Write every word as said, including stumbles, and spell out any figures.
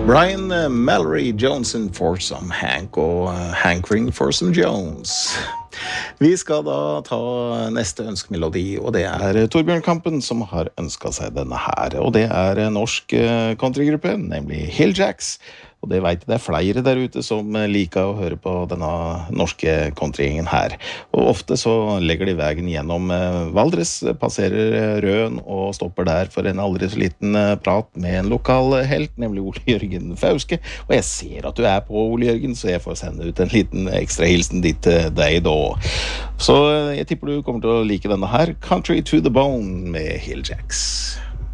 Brian uh, Mallory Johnson for some Hank og uh, Hankering for some Jones. Vi skal da ta neste ønskemelodi, og det er Torbjørn Kampen som har ønsket seg denne her. Og det er en norsk uh, countrygruppe, nemlig Hill Jacks. Og det vet jeg, det er flere der ute som liker å høre på denne norske countrygjengen her. Og ofte så legger de veien gjennom Valdres, passerer Røen og stopper der for en aldri så liten prat med en lokal helt, nemlig Ole Jørgen Fauske. Og jeg ser at du er på, Ole Jørgen, så jeg får sende ut en liten ekstra hilsen ditt til deg da. Så jeg tipper du kommer til å like denne her, Country to the Bone med Hill Jacks.